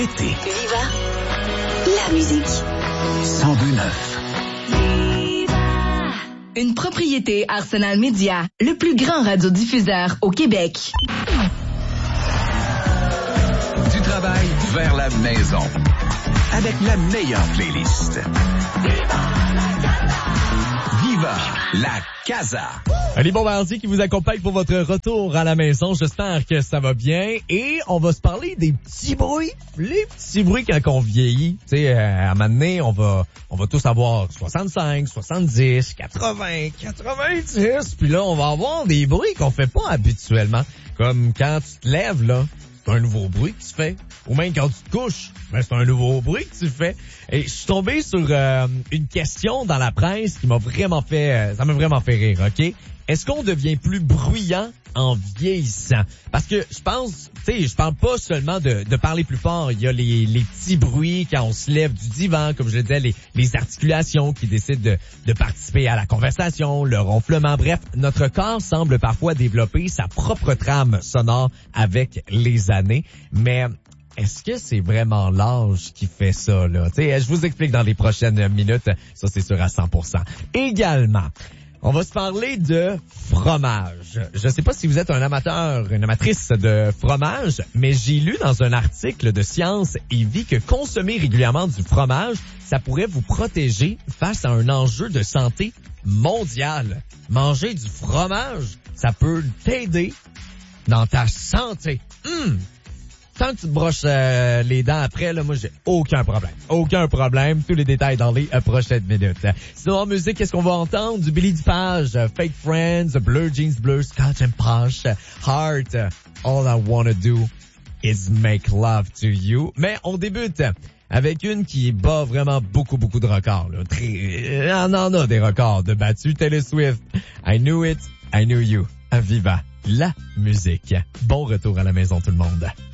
Été. Viva la musique. 102.9. Une propriété Arsenal Média, le plus grand radiodiffuseur au Québec. Du travail vers la maison. Avec la meilleure playlist. Viva la Casa. Allez, bon mardi qui vous accompagne pour votre retour à la maison. J'espère que ça va bien. Et on va se parler des petits bruits. Les petits bruits quand on vieillit. Tu sais, à un moment donné, on va tous avoir 65, 70, 80, 90. Puis là, on va avoir des bruits qu'on fait pas habituellement. Comme quand tu te lèves, là, c'est un nouveau bruit que tu fais. Ou même quand tu te couches, ben c'est un nouveau bruit que tu fais. Et je suis tombé sur une question dans la presse qui m'a vraiment fait, ça m'a vraiment fait rire, OK? Est-ce qu'on devient plus bruyant en vieillissant? Parce que je pense, tu sais, je parle pas seulement de parler plus fort. Il y a les petits bruits quand on se lève du divan, comme je le disais, les articulations qui décident de participer à la conversation, le ronflement. Bref, notre corps semble parfois développer sa propre trame sonore avec les années. Mais est-ce que c'est vraiment l'âge qui fait ça, là? Tu sais, je vous explique dans les prochaines minutes. Ça, c'est sûr à 100%. Également, on va se parler de fromage. Je ne sais pas si vous êtes un amateur, une amatrice de fromage, mais j'ai lu dans un article de Science et Vie que consommer régulièrement du fromage, ça pourrait vous protéger face à un enjeu de santé mondial. Manger du fromage, ça peut t'aider dans ta santé. Tant que tu te brosses les dents après, là, moi, j'ai aucun problème. Aucun problème. Tous les détails dans les prochaines minutes. Sinon, en musique, qu'est-ce qu'on va entendre? Du Billy Dupage, Fake Friends, Blue Jeans Bleu, Scotch and Posh, Heart, All I Wanna Do is Make Love to You. Mais on débute avec une qui bat vraiment beaucoup de records. Là. On en a des records de battus. Taylor Swift, I Knew It, I Knew You. Viva la musique. Bon retour à la maison tout le monde.